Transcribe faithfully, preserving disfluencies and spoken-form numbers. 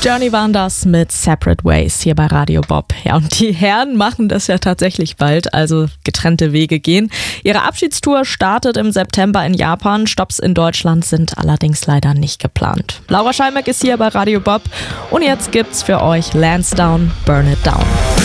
Journey waren das mit Separate Ways hier bei Radio Bob. Ja, und die Herren machen das ja tatsächlich bald, also getrennte Wege gehen. Ihre Abschiedstour startet im September in Japan. Stopps in Deutschland sind allerdings leider nicht geplant. Laura Scheimeck ist hier bei Radio Bob und jetzt gibt's für euch Lansdowne, Burn It Down.